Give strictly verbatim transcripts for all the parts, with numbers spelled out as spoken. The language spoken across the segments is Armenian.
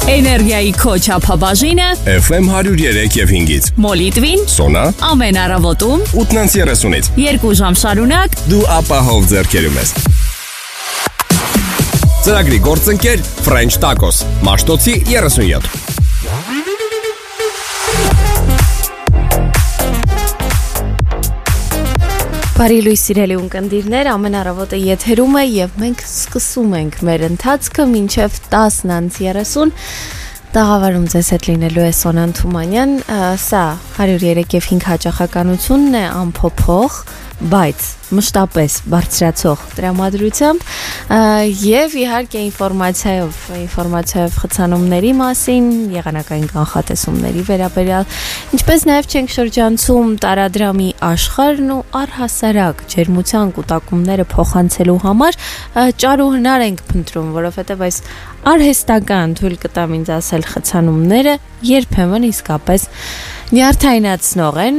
Էներգիայի քո չափաբաժինը Էֆ Էմ one oh three եւ five-ից Մոլիտվին Սոնա ամեն առավոտում eight thirty-ից երկու ժամ շարունակ դու ապահով ձեռքերում ես։ Ծրագրի գործընկեր French Tacos, Մաշտոցի thirty-seven։ Բարի լույս սիրելի ունկնդիրներ, ամեն առավոտը եթերում է եւ մենք սկսում ենք մեր ընթացքը մինչեւ ten thirty։ Տաղավարում ձեզ հետ լինելու է Սոնան Թումանյան, սա one oh three եւ five հաճախականությունն է անփոփոխ, բայց մշտապես բարձրացող տրամադրությամբ եւ իհարկե ինֆորմացիայով, ինֆորմացիայով խցանումների մասին, եղանակային կանխատեսումների վերաբերյալ, ինչպես նաեւ չենք շրջանցում տարադրամի աշխարհն ու առհասարակ ջերմության կուտակումները փոխանցելու համար ճար ու հնար ենք փնտրում, որովհետեւ այս արհեստական թույլ կտամ ինձ ասել խցանումները երբեմն իսկապես նյարդայնացնող են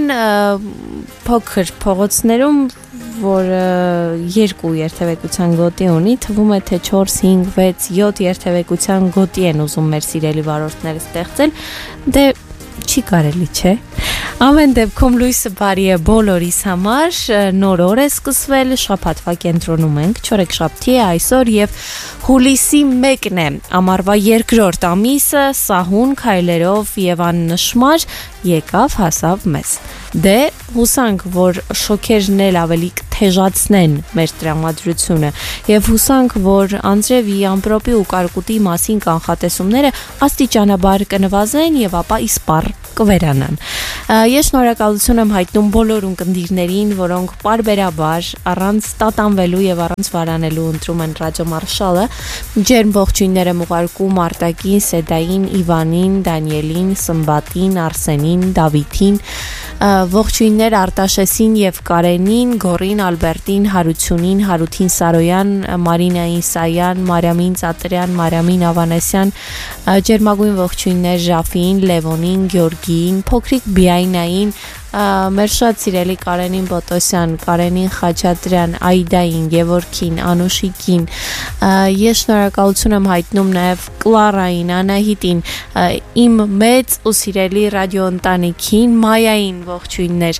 փոքր փողոցներում, որ երկու երթևեկության գոտի ունի, թվում է թե four, five, six, seven երթևեկության գոտի են ուզում մեր սիրելի վարորդները ստեղծել, դե չի կարելի, չէ։ Ամեն դեպքում լույսը բարի է բոլորիս համար, նոր օր է սկսվել, շաբաթվա կենտրոնում ենք, չորեքշաբթի է այսօր եւ հուլիսի մեկն է, ամառվա երկրորդ ամիսը, սահուն քայլերով եւ աննշմար եկավ հասավ մեզ։ Դե հուսանք, որ շոքերն էլ ավելի կթեժացնեն մեր տրամադրությունը եւ հուսանք, որ անձրևի, ամպրոպի ու կարկուտի մասին կանխատեսումները աստիճանաբար կնվազեն եւ ապա իսպառ կվերանան։ Ես շնորհակալություն եմ հայտնում բոլոր ունկնդիրներին, որոնք պարբերաբար առանց տատանվելու եւ առանց վարանելու ընտրում են Ռադիո Մարշալը։ Ջերմ ողջույններ եմ ուղարկում Արտակին, Սեդային, Իվանին, Դանիելին, Սմբատին, Արսենին, Դավիթին, ողջույններ Արտաշեսին եւ Կարենին, Գորին, Ալբերտին, Հարությունին, Հարութին Սարոյան, Մարինային Սայան, Մարիամին Ծատրյան, Մարիամին Ավանեսյան, ջերմագույն ողջույններ Ժաֆին, Լևոնին, Գյորգիին, փոքրիկ Բիայնային, մեր շատ սիրելի Կարենին Բոտոսյան, Կարենին Խաչատրյան, Այդային, Գևորգին, Անուշիկին, ես շնորհակալություն եմ հայտնում նաև Կլարային, Անահիտին, իմ մեծ ու սիրելի ռադիո ընտանիքին, Մայային ողջույններ,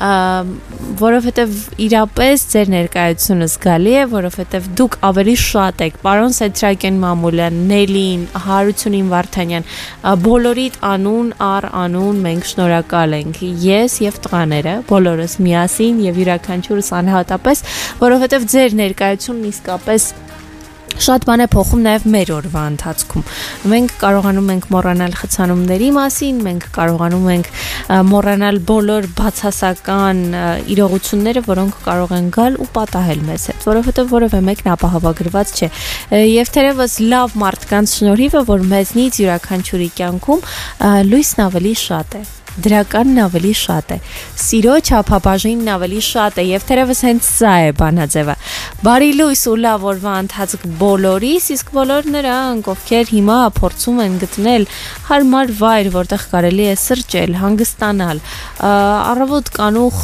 որովհետև իրապես ձեր ներկայությունը զգալի է, որովհետև դուք ավելի շատ եք, պարոն Սեթրակյան Մամուլյան, Նելին, Հարությունին Վարդանյան, բոլորիդ անուն առ անուն մենք շնորհակալ ենք, ես եւ տղաները, բոլորս միասին եւ յուրաքանչյուրս անհատապես, որովհետեւ ձեր ներկայությունն իսկապես շատ բան է փոխում նաև մեր օրվա ընթացքում։ Մենք կարողանում ենք մոռանալ խցանումների մասին, մենք կարողանում ենք մոռանալ բոլոր բացասական իրողությունները, որոնք կարող են գալ ու պատահել մեզ հետ, որովհետև որևէ մեկն ապահովագրված չէ։ Եվ թերևս լավ մարդկանց շնորհիվ է, որ մեզնից յուրաքանչյուրի կյանքում լույսն ավելի շատ է, դրականն ավելի շատ է, սիրո չափաբաժինն ավելի շատ է եւ թերևս հենց սա է բանաձևը։ Բարի լույս ու լավ օրվա ընթացք բոլորիս, իսկ բոլոր նրանք, ովքեր հիմա փորձում են գտնել հարմար վայր, որտեղ կարելի է սրճել, հանգստանալ, առավոտ կանուխ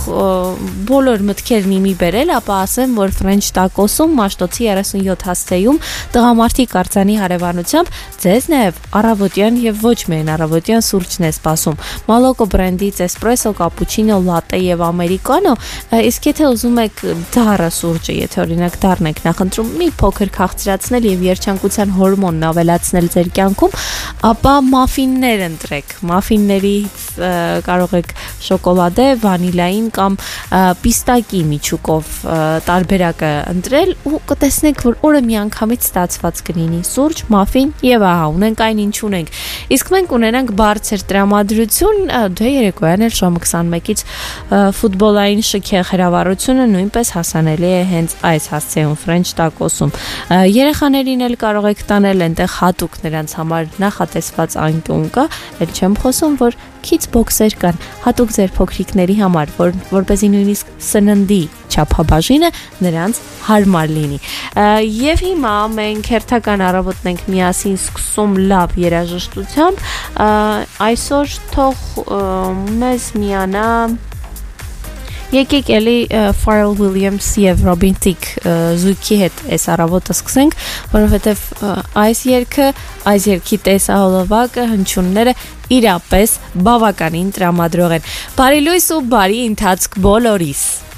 բոլոր մտքերն իմի բերել, ապա ասեմ, որ French Tacos-ում Մաշտոցի thirty-seven հասցեում տղամարդիկ արձանի հարևանությամբ ձեզ նաեւ առավոտյան եւ ոչ միայն առավոտյան սուրճն է սպասում։ Մալոկո բրենդից էսպրեսո, կապուչինո, լատե եւ ամերիկանո, իսկ եթե ուզում եք դառը սուրճը, եթե օրինակ դառն եք նախընտրում մի փոքր քաղցրացնել եւ երջանկության հորմոնն ավելացնել ձեր կյանքում, ապա մաֆիններ ընտրեք։ Մաֆիններից կարող եք շոկոլադե, վանիլային կամ պիստակի միջուկով տարբերակը ընտրել ու կտեսնեք, որ օրը միանգամից ստացված կլինի սուրճ, մաֆին եւ ահա ունենք այն ինչ ունենք։ Իսկ մենք ունենանք բարձր տրամադրություն, դե երեկոյան էլ ժամը twenty-one-ից ֆուտբոլային շքեղ հրավառությունը նույնպես հասանելի է հենց այս հասցեում French Tacos-ում։ Երեխաներին էլ կարող եք տանել, այնտեղ հատուկ նրանց համար նախատեսված անկյուն կա, էլ չեմ խոսում, որ քիչ բոքսեր կան հատուկ ձեր փոքրիկների համար, որ որպեսզի նույնիսկ սննդի չափաբաժինը նրանց հարմար լինի։ Եվ հիմա մենք հերթական առավոտն ենք միասին սկսում լավ երաժշտությամբ, այսօր թող մեզ միանա Եկեք էլի Pharrell Williams եւ Robin Thicke զույգի հետ այս առավոտը սկսենք, որովհետեւ այս երգը, այս երգի տեսահոլովակը, հնչյունները իրապես բավականին տրամադրող են։ Բարի լույս ու բարի ընթացք բոլորիս։